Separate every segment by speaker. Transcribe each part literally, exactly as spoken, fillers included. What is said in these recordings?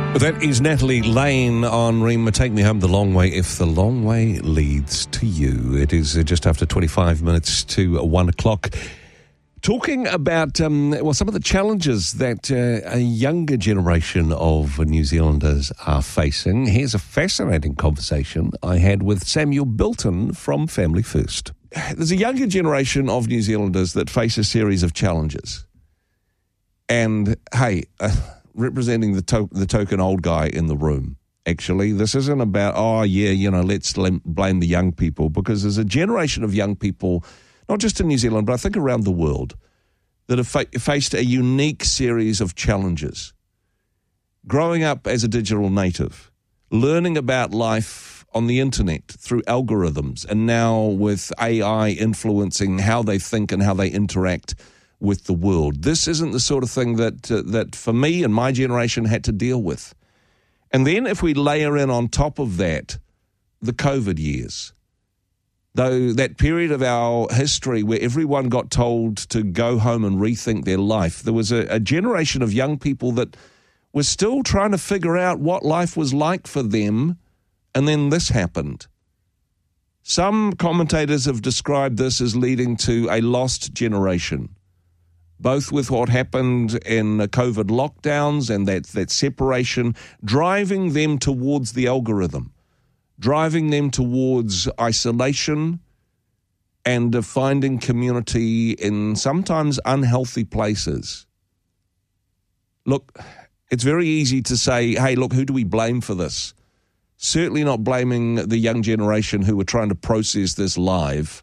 Speaker 1: That is Natalie Lane on Rima, Take Me Home the Long Way, if the long way leads to you. It is just after twenty-five minutes to one o'clock. Talking about, um, well, some of the challenges that uh, a younger generation of New Zealanders are facing. Here's a fascinating conversation I had with Samuel Bilton from Family First. There's a younger generation of New Zealanders that face a series of challenges. And, hey... Uh, representing the to- the token old guy in the room, actually. This isn't about, oh, yeah, you know, let's blame the young people, because there's a generation of young people, not just in New Zealand, but I think around the world, that have fa- faced a unique series of challenges. Growing up as a digital native, learning about life on the internet through algorithms, and now with A I influencing how they think and how they interact with the world. This isn't the sort of thing that uh, that for me and my generation had to deal with. And then if we layer in on top of that the COVID years, though that period of our history where everyone got told to go home and rethink their life, there was a, a generation of young people that were still trying to figure out what life was like for them, and then this happened. Some commentators have described this as leading to a lost generation, both with what happened in COVID lockdowns and that, that separation, driving them towards the algorithm, driving them towards isolation and uh, finding community in sometimes unhealthy places. Look, it's very easy to say, hey, look, who do we blame for this? Certainly not blaming the young generation who were trying to process this live.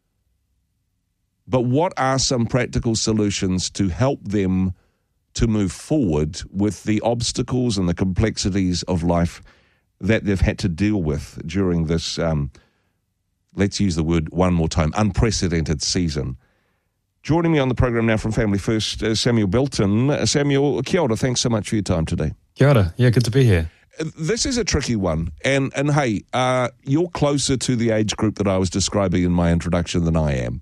Speaker 1: But what are some practical solutions to help them to move forward with the obstacles and the complexities of life that they've had to deal with during this, um, let's use the word one more time, unprecedented season? Joining me on the program now from Family First, uh, Samuel Bilton. Uh, Samuel, kia ora, thanks so much for your time today.
Speaker 2: Kia ora, yeah, good to be here.
Speaker 1: This is a tricky one, and, and hey, uh, you're closer to the age group that I was describing in my introduction than I am.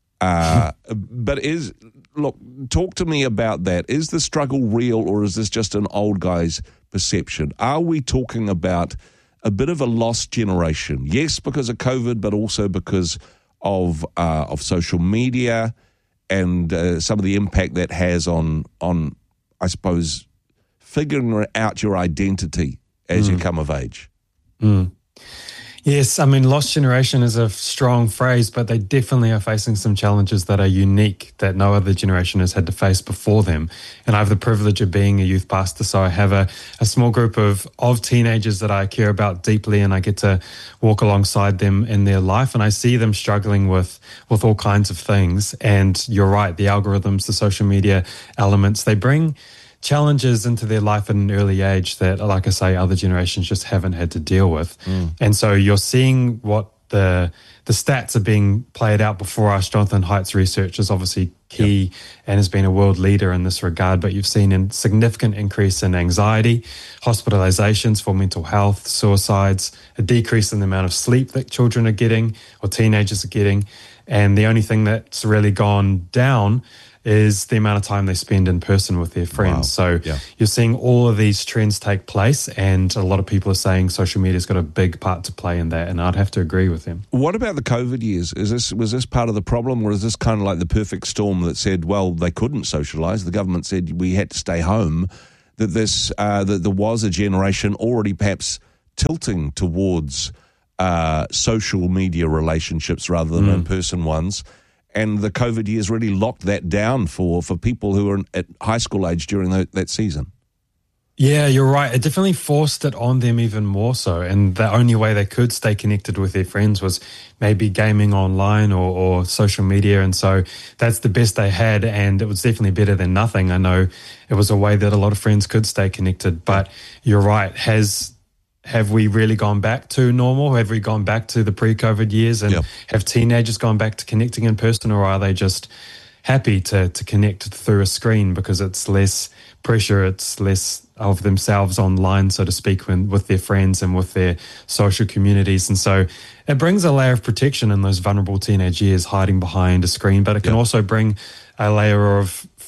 Speaker 1: Uh, but is, look, talk to me about that. Is the struggle real, or is this just an old guy's perception? Are we talking about a bit of a lost generation? Yes, because of COVID, but also because of uh, of social media and uh, some of the impact that has on, on, I suppose, figuring out your identity as mm. you come of age.
Speaker 2: Mm. Yes, I mean, lost generation is a strong phrase, but they definitely are facing some challenges that are unique that no other generation has had to face before them. And I have the privilege of being a youth pastor, so I have a, a small group of, of teenagers that I care about deeply, and I get to walk alongside them in their life, and I see them struggling with, with all kinds of things. And you're right, the algorithms, the social media elements, they bring challenges into their life at an early age that, like I say, other generations just haven't had to deal with. Mm. And so you're seeing what the the stats are being played out before us. Jonathan Haidt's research is obviously key yep. and has been a world leader in this regard, but you've seen a significant increase in anxiety, hospitalizations for mental health, suicides, a decrease in the amount of sleep that children are getting or teenagers are getting. And the only thing that's really gone down is the amount of time they spend in person with their friends. Wow. So yeah. you're seeing all of these trends take place, and a lot of people are saying social media's got a big part to play in that, and I'd have to agree with them.
Speaker 1: What about the COVID years? Is this was this part of the problem, or is this kind of like the perfect storm that said, well, they couldn't socialise, the government said we had to stay home, that this uh, that there was a generation already perhaps tilting towards uh, social media relationships rather than mm. in-person ones, and the COVID years really locked that down for, for people who were at high school age during the, that season?
Speaker 2: Yeah, you're right. It definitely forced it on them even more so. And the only way they could stay connected with their friends was maybe gaming online or, or social media. And so that's the best they had. And it was definitely better than nothing. I know it was a way that a lot of friends could stay connected. But you're right. Has Have we really gone back to normal? Have we gone back to the pre-COVID years? And yep. have teenagers gone back to connecting in person, or are they just happy to, to connect through a screen because it's less pressure, it's less of themselves online, so to speak, when, with their friends and with their social communities? And so it brings a layer of protection in those vulnerable teenage years hiding behind a screen, but it can yep. also bring a layer of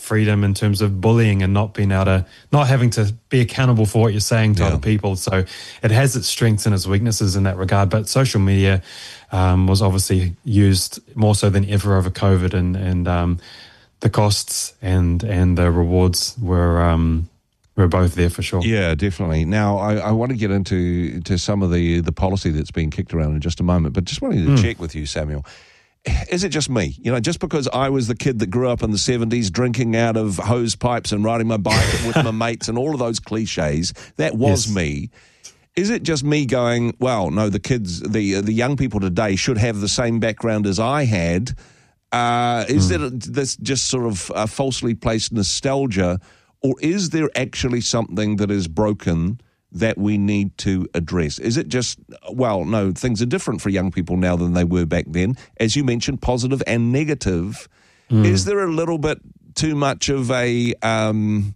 Speaker 2: freedom in terms of bullying and not being able to, not having to be accountable for what you're saying to
Speaker 1: Yeah.
Speaker 2: other people. So it has its strengths and its weaknesses in that regard. But social media um, was obviously used more so than ever over COVID, and and um, the costs and and the rewards were um, were both there for sure.
Speaker 1: Yeah, definitely. Now, I, I want to get into to some of the, the policy that's being kicked around in just a moment, but just wanted to
Speaker 2: Mm.
Speaker 1: check with you, Samuel. Is it just me? You know, just because I was the kid that grew up in the seventies drinking out of hose pipes and riding my bike with my mates and all of those cliches, that was
Speaker 2: Yes.
Speaker 1: me. Is it just me going, well, no, the kids, the the young people today should have the same background as I had? Uh, is
Speaker 2: Mm.
Speaker 1: it this just sort of uh, falsely placed nostalgia, or is there actually something that is broken that we need to address? Is it just, well, no, things are different for young people now than they were back then? As you mentioned, positive and negative.
Speaker 2: Mm.
Speaker 1: Is there a little bit too much of a um,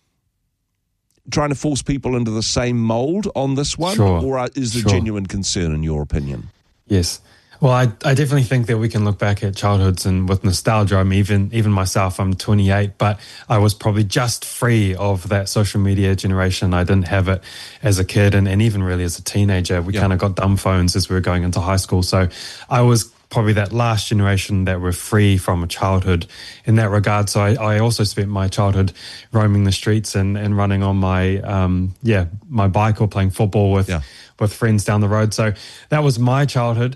Speaker 1: trying to force people into the same mold on this one?
Speaker 2: Sure.
Speaker 1: Or is there
Speaker 2: Sure.
Speaker 1: genuine concern in your opinion?
Speaker 2: Yes. Well, I, I definitely think that we can look back at childhoods and with nostalgia. I mean, even even myself, I'm twenty-eight, but I was probably just free of that social media generation. I didn't have it as a kid, and, and even really as a teenager. We
Speaker 1: Yeah.
Speaker 2: kind of got dumb phones as we were going into high school. So I was probably that last generation that were free from a childhood in that regard. So I, I also spent my childhood roaming the streets and, and running on my um, yeah my bike or playing football with
Speaker 1: Yeah.
Speaker 2: with friends down the road. So that was my childhood.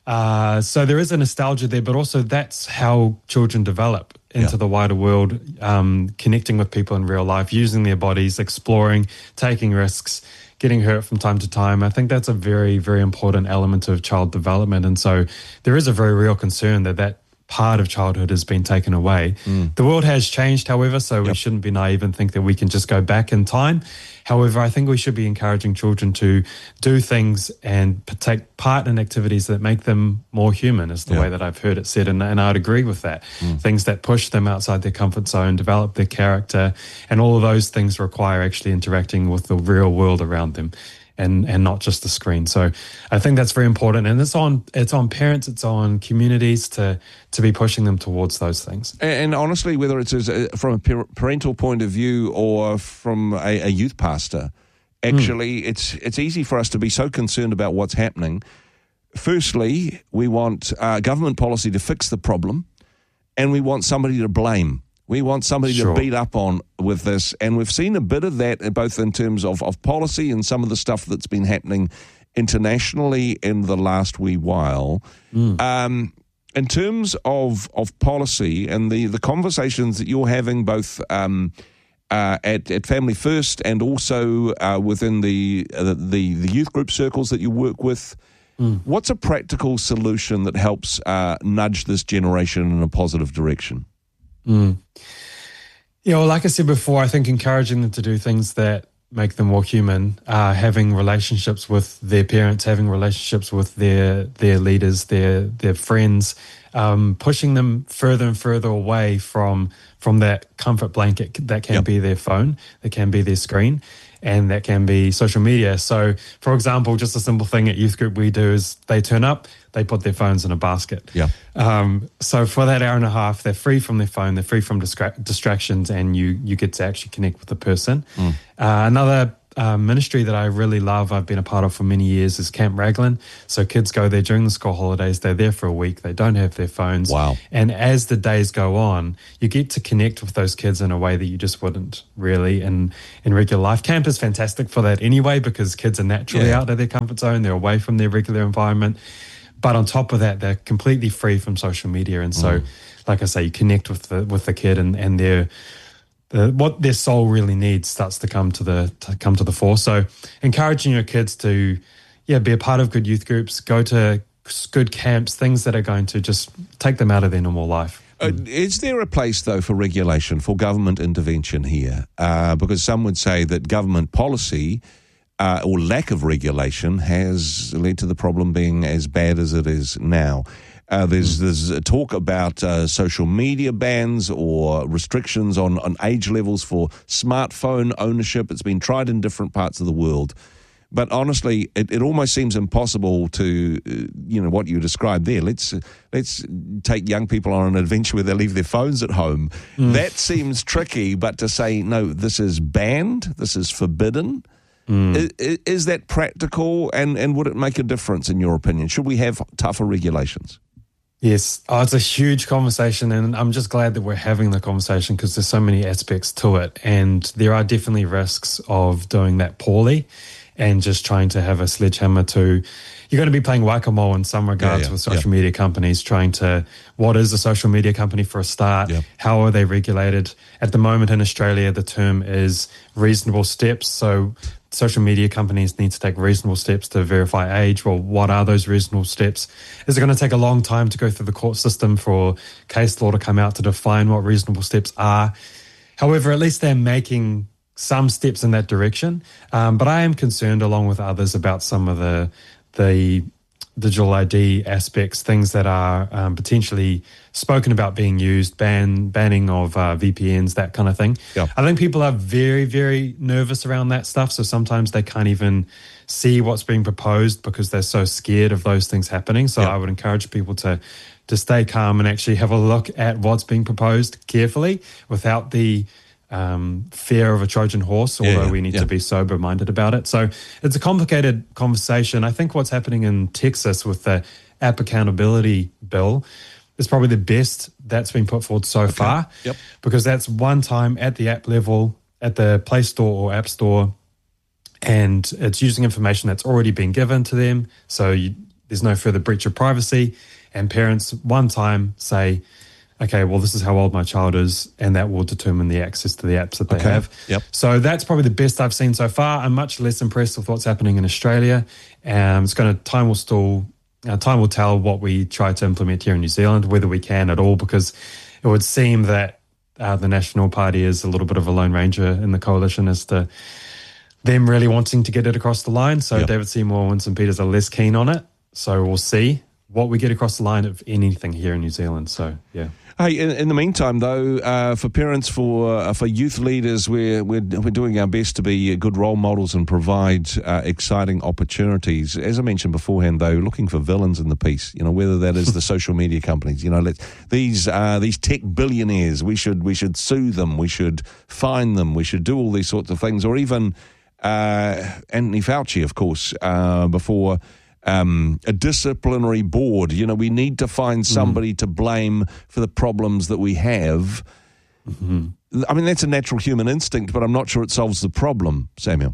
Speaker 2: Uh, so there is a nostalgia there, but also that's how children develop into
Speaker 1: Yeah.
Speaker 2: the wider world, um, connecting with people in real life, using their bodies, exploring, taking risks, getting hurt from time to time. I think that's a very, very important element of child development. And so there is a very real concern that that part of childhood has been taken away.
Speaker 1: Mm.
Speaker 2: The world has changed, however, so we
Speaker 1: Yep.
Speaker 2: shouldn't be naive and think that we can just go back in time. However, I think we should be encouraging children to do things and p- take part in activities that make them more human, is the
Speaker 1: Yeah.
Speaker 2: way that I've heard it said, and, and I'd agree with that.
Speaker 1: Mm.
Speaker 2: Things that push them outside their comfort zone, develop their character, and all of those things require actually interacting with the real world around them. And, and not just the screen. So I think that's very important. And it's on it's on parents, it's on communities to to be pushing them towards those things.
Speaker 1: And, and honestly, whether it's as a, from a par- parental point of view or from a, a youth pastor, actually, mm. it's it's easy for us to be so concerned about what's happening. Firstly, we want uh, government policy to fix the problem, and we want somebody to blame. We want somebody
Speaker 2: Sure.
Speaker 1: to beat up on with this, and we've seen a bit of that both in terms of, of policy and some of the stuff that's been happening internationally in the last wee while. Mm. Um, in terms of, of policy and the, the conversations that you're having both um, uh, at, at Family First and also uh, within the, uh, the the youth group circles that you work with, mm. what's a practical solution that helps uh, nudge this generation in a positive direction?
Speaker 2: Mm. Yeah, well, like I said before, I think encouraging them to do things that make them more human, uh, having relationships with their parents, having relationships with their their leaders, their their friends, um, pushing them further and further away from from that comfort blanket that can
Speaker 1: yep.
Speaker 2: be their phone, that can be their screen, and that can be social media. So, for example, just a simple thing at youth group we do is they turn up, they put their phones in a basket.
Speaker 1: Yeah.
Speaker 2: Um, so for that hour and a half, they're free from their phone, they're free from distra- distractions, and you you get to actually connect with the person. Mm. Uh, another uh, ministry that I really love, I've been a part of for many years, is Camp Raglan. So kids go there during the school holidays, they're there for a week, they don't have their phones.
Speaker 1: Wow.
Speaker 2: And as the days go on, you get to connect with those kids in a way that you just wouldn't really in, in regular life. Camp is fantastic for that anyway, because kids are naturally
Speaker 1: yeah.
Speaker 2: out of their comfort zone, they're away from their regular environment. But on top of that, they're completely free from social media. And so, mm. like I say, you connect with the with the kid, and, and their the, what their soul really needs starts to come to the to come to the fore. So encouraging your kids to, yeah, be a part of good youth groups, go to good camps, things that are going to just take them out of their normal life.
Speaker 1: Uh, is there a place, though, for regulation, for government intervention here? Uh, because some would say that government policy uh, or lack of regulation has led to the problem being as bad as it is now. Uh, there's mm. there's a talk about uh, social media bans or restrictions on, on age levels for smartphone ownership. It's been tried in different parts of the world. But honestly, it, it almost seems impossible to, uh, you know, what you described there. Let's uh, let's take young people on an adventure where they leave their phones at home. Mm. That seems tricky, but to say, no, this is banned, this is forbidden, mm. is, is that practical, and, and would it make a difference in your opinion? Should we have tougher regulations?
Speaker 2: Yes. Oh, it's a huge conversation, and I'm just glad that we're having the conversation because there's so many aspects to it, and there are definitely risks of doing that poorly and just trying to have a sledgehammer to, you're going to be playing whack-a-mole in some regards yeah, yeah, with social yeah. media companies, trying to, what is a social media company for a start? Yeah. How are they regulated? At the moment in Australia, the term is reasonable steps. So social media companies need to take reasonable steps to verify age. Well, what are those reasonable steps? Is it going to take a long time to go through the court system for case law to come out to define what reasonable steps are? However, at least they're making some steps in that direction. Um, but I am concerned, along with others, about some of the the digital I D aspects, things that are um, potentially spoken about being used, ban banning of uh, V P Ns, that kind of thing. Yeah. I think people are very, very nervous around that stuff. So sometimes they can't even see what's being proposed because they're so scared of those things happening. So yeah. I would encourage people to to stay calm and actually have a look at what's being proposed carefully without the Um, fear of a Trojan horse, although yeah, we need yeah. to be sober-minded about it. So it's a complicated conversation. I think what's happening in Texas with the app accountability bill is probably the best that's been put forward so okay. far, yep. because that's one time at the app level, at the Play Store or App Store, and it's using information that's already been given to them, so you, there's no further breach of privacy, and parents one time say, okay, well, this is how old my child is, and that will determine the access to the apps that they okay. have. Yep. So that's probably the best I've seen so far. I'm much less impressed with what's happening in Australia. Um, it's going to time will still uh, time will tell what we try to implement here in New Zealand, whether we can at all, because it would seem that uh, the National Party is a little bit of a lone ranger in the coalition as to them really wanting to get it across the line. So yep. David Seymour and Winston Peters are less keen on it. So we'll see what we get across the line, if anything, here in New Zealand. So, yeah.
Speaker 1: Hey, in, in the meantime, though, uh, for parents, for uh, for youth leaders, we're, we're we're doing our best to be good role models and provide uh, exciting opportunities. As I mentioned beforehand, though, looking for villains in the piece. You know, whether that is the social media companies. You know, let's, these uh, these tech billionaires. We should we should sue them. We should fine them. We should do all these sorts of things. Or even uh, Anthony Fauci, of course, uh, before. Um, a disciplinary board. You know, we need to find somebody mm. to blame for the problems that we have. Mm-hmm. I mean, that's a natural human instinct, but I'm not sure it solves the problem, Samuel.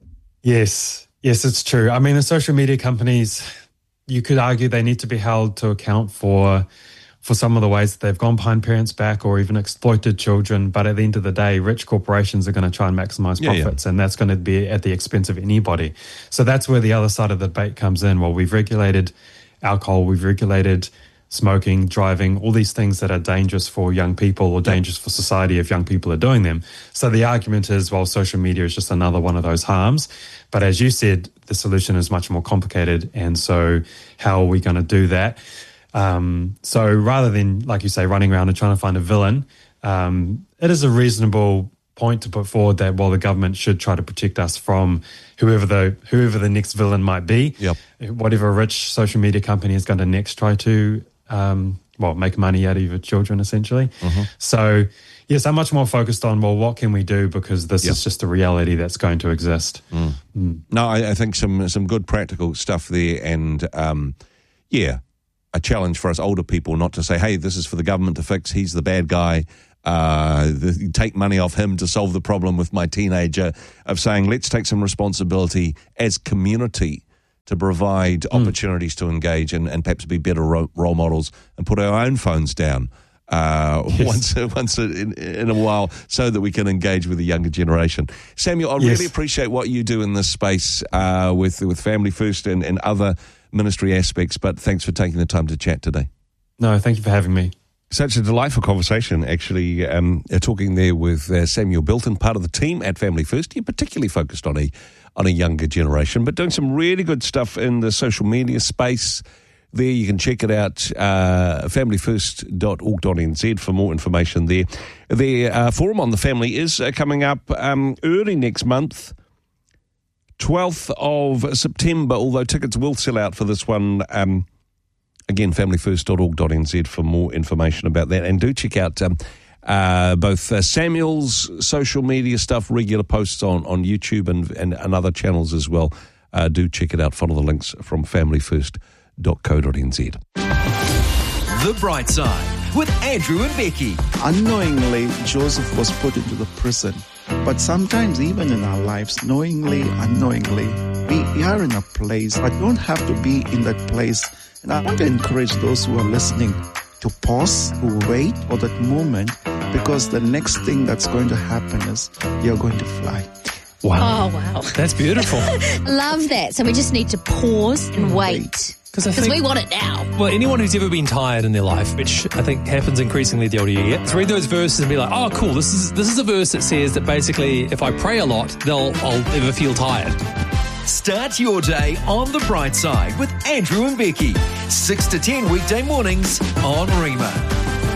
Speaker 2: Yes, yes, it's true. I mean, the social media companies, you could argue they need to be held to account for for some of the ways that they've gone behind parents' back or even exploited children. But at the end of the day, rich corporations are going to try and maximize profits, yeah, yeah. and that's going to be at the expense of anybody. So that's where the other side of the debate comes in. Well, we've regulated alcohol, we've regulated smoking, driving, all these things that are dangerous for young people or dangerous for society if young people are doing them. So the argument is, well, social media is just another one of those harms. But as you said, the solution is much more complicated. And so how are we going to do that? Um, so rather than, like you say, running around and trying to find a villain, um, it is a reasonable point to put forward that, well, the government should try to protect us from whoever the whoever the next villain might be. Yep. Whatever rich social media company is going to next try to, um, well, make money out of your children, essentially. Mm-hmm. So, yes, I'm much more focused on, well, what can we do? Because this yep. is just a reality that's going to exist.
Speaker 1: Mm. Mm. No, I, I think some some good practical stuff there, and um, yeah. a challenge for us older people not to say, hey, this is for the government to fix, he's the bad guy, uh, the, take money off him to solve the problem with my teenager, of saying, let's take some responsibility as community to provide mm. opportunities to engage and, and perhaps be better ro- role models and put our own phones down uh, yes. once once in, in a while so that we can engage with the younger generation. Samuel, I yes. really appreciate what you do in this space uh, with, with Family First and, and other ministry aspects, but thanks for taking the time to chat today.
Speaker 2: No, thank you for having me.
Speaker 1: Such a delightful conversation, actually, um, uh, talking there with uh, Samuel Bilton, part of the team at Family First. You're particularly focused on a on a younger generation, but doing some really good stuff in the social media space. There, you can check it out, uh, family first dot org dot n z for more information there. Their uh, forum on the family is uh, coming up um, early next month. twelfth of September, although tickets will sell out for this one. Um, again, family first dot org dot n z for more information about that. And do check out um, uh, both uh, Samuel's social media stuff, regular posts on, on YouTube and, and, and other channels as well. Uh, do check it out. Follow the links from family first dot co dot n z.
Speaker 3: The Bright Side with Andrew and Becky.
Speaker 4: Unknowingly, Joseph was put into the prison. But sometimes, even in our lives, knowingly, unknowingly, we are in a place, but don't have to be in that place. And I want to encourage those who are listening to pause, to wait for that moment, because the next thing that's going to happen is you're going to fly.
Speaker 5: Wow. Oh, wow.
Speaker 6: That's beautiful.
Speaker 5: Love that. So we just need to pause and wait. Because we want it now.
Speaker 6: Well, anyone who's ever been tired in their life, which I think happens increasingly the older you get, to read those verses and be like, oh, cool, this is this is a verse that says that basically if I pray a lot, they'll I'll never feel tired.
Speaker 3: Start your day on the bright side with Andrew and Becky. six to ten weekday mornings on Rima.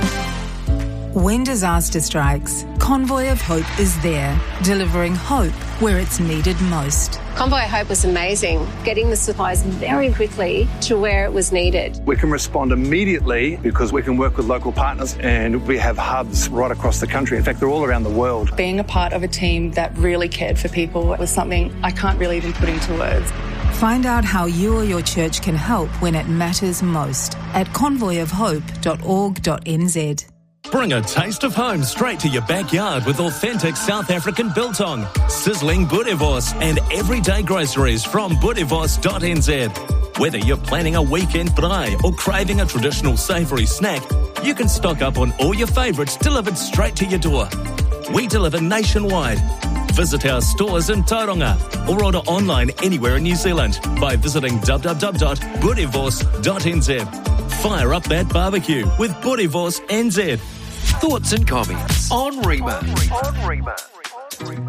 Speaker 7: When disaster strikes, Convoy of Hope is there, delivering hope where it's needed most.
Speaker 8: Convoy of Hope was amazing, getting the supplies very quickly to where it was needed.
Speaker 9: We can respond immediately because we can work with local partners, and we have hubs right across the country. In fact, they're all around the world.
Speaker 10: Being a part of a team that really cared for people was something I can't really even put into words.
Speaker 7: Find out how you or your church can help when it matters most at convoy of hope dot org dot n z.
Speaker 11: Bring a taste of home straight to your backyard with authentic South African biltong, sizzling boerewors and everyday groceries from boerewors dot n z. Whether you're planning a weekend braai or craving a traditional savoury snack, you can stock up on all your favourites delivered straight to your door. We deliver nationwide. Visit our stores in Tauranga or order online anywhere in New Zealand by visiting w w w dot boerewors dot n z. Fire up that barbecue with Boerewors N Z.
Speaker 3: Thoughts and comments on Rima.
Speaker 11: On Rima.